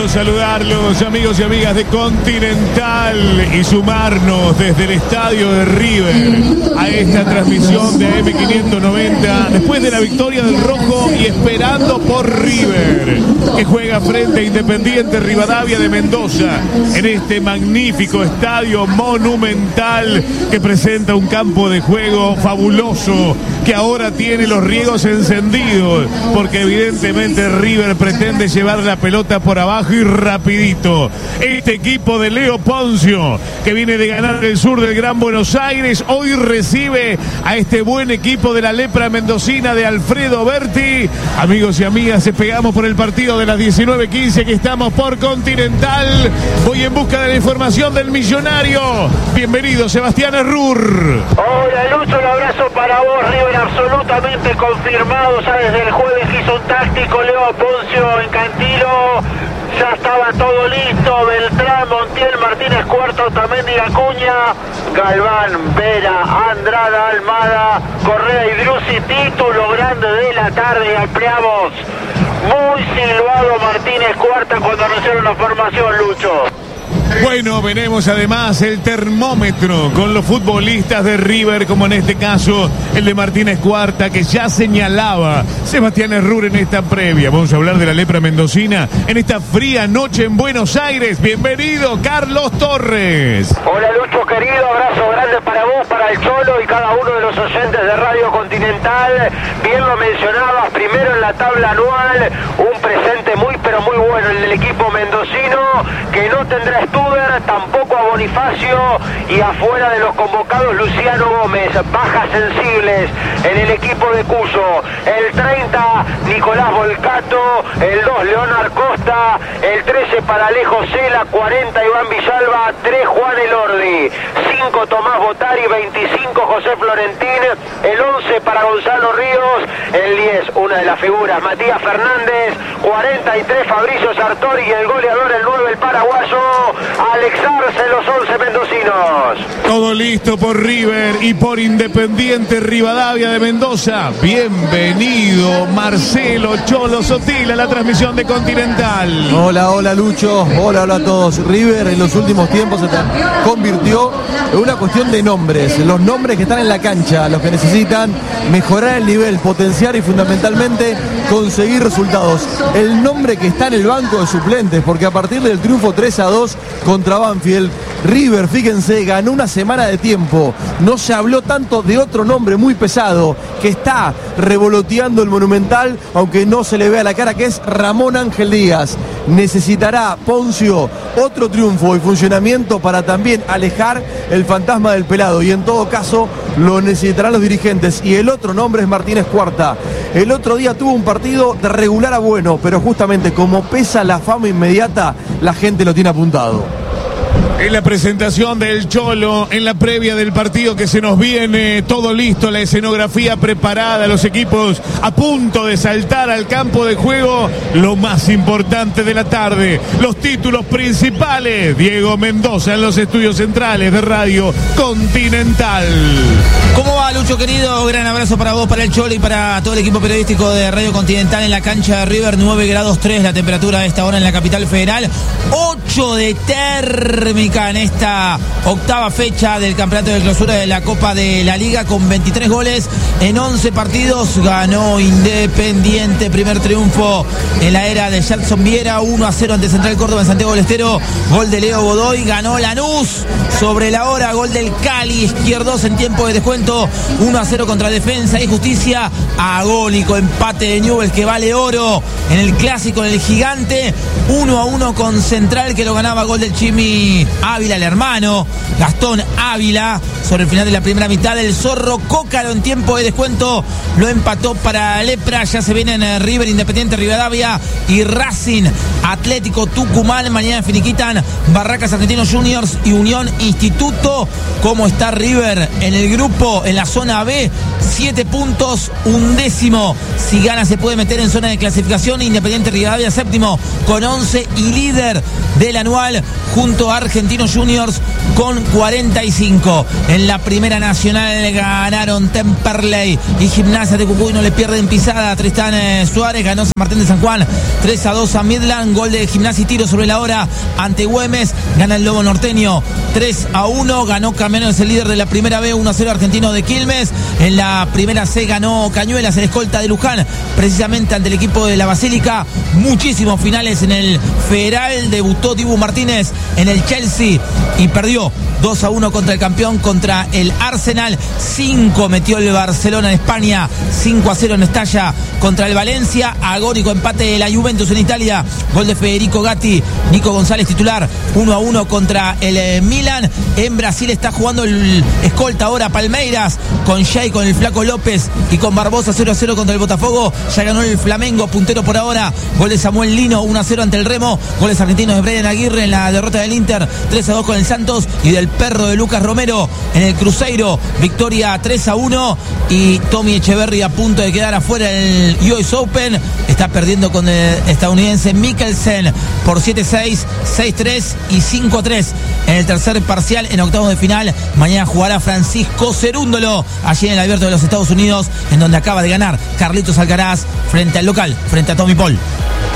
gusto saludarlos, amigos y amigas de Continental, y sumarnos desde el estadio de River a esta transmisión de AM590 después de la victoria del Rojo y esperando por River, que juega frente a Independiente Rivadavia de Mendoza en este magnífico estadio monumental que presenta un campo de juego fabuloso, que ahora tiene los riegos encendidos porque evidentemente River pretende llevar la pelota por abajo y rapidito. Este equipo de Leo Poncio, que viene de ganar el sur del Gran Buenos Aires, hoy recibe a este buen equipo de la Lepra mendocina de Alfredo Berti. Amigos y amigas, despegamos por el partido de las 19:15, que estamos por Continental. Voy en busca de la información del millonario. Bienvenido, Sebastián Errur. Hola, Lucho, un abrazo para vos. River absolutamente confirmado ya desde el jueves que hizo un táctico Leo Poncio en Cantilo. Ya estaba todo listo. Beltrán, Montiel, Martínez Cuarta, Otamendi, Acuña, Galván, Vera, Andrada, Almada, Correa y Drussi. Título grande de la tarde. Ampliamos. Muy silbado Martínez Cuarta cuando anunciaron la formación, Lucho. Bueno, veremos además el termómetro con los futbolistas de River, como en este caso el de Martínez Cuarta, que ya señalaba Sebastián Errur en esta previa. Vamos a hablar de la Lepra mendocina en esta fría noche en Buenos Aires. Bienvenido, Carlos Torres. Hola, Lucho, querido, abrazo grande para vos, para el Cholo y cada uno de los oyentes de Radio Continental. Bien lo mencionabas, primero en la tabla anual, un presente muy pero muy bueno el del equipo mendocino, que no tendrá Stuber, tampoco a Bonifacio, y afuera de los convocados Luciano Gómez. Bajas sensibles en el equipo de Cuso. El 30, Nicolás Volcato. El 2, Leonard Costa. El 13 para Alejo Cela. 40, Iván Villalba. 3, Juan Elordi. 5, Tomás Botari. 25, José Florentín. El 11 para Gonzalo Ríos. El 10, una de las figuras, Matías Fernández. 43, Fabricio Sartori. Y el goleador, el 9, el paraguayo Alex Arce, los 11 mendocinos. Todo listo por River y por Independiente Rivadavia de Mendoza. Bienvenido, Marcelo Cholo Sotil, a la transmisión de Continental. Hola Lucho, hola a todos. River en los últimos tiempos se convirtió en una cuestión de nombres. Los nombres que están en la cancha, los que necesitan mejorar el nivel, potenciar y fundamentalmente conseguir resultados. El nombre que está en el banco de suplentes, porque a partir del triunfo 3-2 contra Banfield, River, fíjense, ganó una semana de tiempo. No se habló tanto de otro nombre muy pesado que está revoloteando el Monumental, aunque no se le vea la cara, que es Ramón Ángel Díaz. Necesitará Poncio otro triunfo y funcionamiento para también alejar el fantasma del pelado, y en todo caso lo necesitarán los dirigentes. Y el otro nombre es Martínez Cuarta. El otro día tuvo un partido de regular a bueno, pero justamente como pesa la fama inmediata, la gente lo tiene apuntado. En la presentación del Cholo, en la previa del partido que se nos viene, todo listo, la escenografía preparada, los equipos a punto de saltar al campo de juego. Lo más importante de la tarde, los títulos principales. Diego Mendoza en los estudios centrales de Radio Continental. ¿Cómo va, Lucho, querido? Gran abrazo para vos, para el Cholo y para todo el equipo periodístico de Radio Continental en la cancha de River. 9 grados 3 la temperatura a esta hora en la capital federal. 8 de térmica en esta octava fecha del campeonato de clausura de la Copa de la Liga, con 23 goles en 11 partidos. Ganó Independiente, primer triunfo en la era de Jackson Viera, 1-0 ante Central Córdoba en Santiago del Estero. Gol de Leo Godoy. Ganó Lanús sobre la hora, gol del Cali, Izquierdos en tiempo de descuento, 1-0 contra Defensa y Justicia. Agónico empate de Newell's, que vale oro en el clásico, en el Gigante, 1-1 con Central, que lo ganaba, gol del Chimi Ávila, el hermano Gastón Ávila, sobre el final de la primera mitad. El Zorro Cócaro en tiempo de descuento lo empató para Lepra. Ya se vienen River, Independiente Rivadavia y Racing Atlético Tucumán. Mañana finiquitan Barracas Argentinos Juniors y Unión Instituto. ¿Cómo está River en el grupo, en la zona B? 7 puntos, 11º. Si gana se puede meter en zona de clasificación. Independiente Rivadavia séptimo con 11 y líder del anual junto quinto Argentinos Juniors con 45. En la Primera Nacional ganaron Temperley y Gimnasia de Jujuy, no le pierden pisada. Tristán Suárez ganó San Martín de San Juan 3-2 a Midland. Gol de Gimnasia y tiro sobre la hora ante Güemes. Gana el Lobo Norteño 3-1. Ganó Camiones, el líder de la Primera B, 1-0 Argentino de Quilmes. En la Primera C ganó Cañuelas, el escolta de Luján, precisamente ante el equipo de la Basílica. Muchísimos finales en el Federal. Debutó Dibu Martínez en el Chelsea y perdió 2-1 contra el campeón, contra el Arsenal. 5 metió el Barcelona en España, 5-0 en Estalla contra el Valencia. Agónico empate de la Juventus en Italia. Gol de Federico Gatti. Nico González titular, 1-1 contra el Milan. En Brasil está jugando el escolta ahora Palmeiras, con Jay, con el Flaco López y con Barbosa. 0-0 contra el Botafogo. Ya ganó el Flamengo, puntero por ahora. Gol de Samuel Lino, 1-0 ante el Remo. Goles argentinos de Brian Aguirre en la derrota del Inter, 3-2 con el Santos, y del perro de Lucas Romero en el Cruzeiro, victoria 3-1. Y Tommy Echeverry a punto de quedar afuera el US Open. Está perdiendo con el estadounidense Mikkelsen por 7-6, 6-3 y 5-3 en el tercer parcial. En octavos de final mañana jugará Francisco Cerúndolo allí en el Abierto de los Estados Unidos, en donde acaba de ganar Carlitos Alcaraz frente al local, frente a Tommy Paul.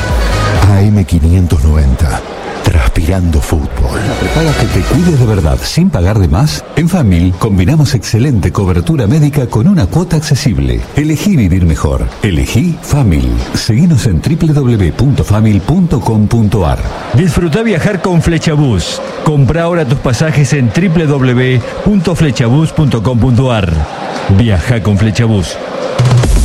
AM590, transpirando fútbol. ¿Una prepaga que te cuides de verdad sin pagar de más? En Famil combinamos excelente cobertura médica con una cuota accesible. Elegí vivir mejor. Elegí Famil. Seguinos en www.famil.com.ar. Disfruta viajar con Flechabús. Compra ahora tus pasajes en www.flechabús.com.ar. Viaja con Flechabús.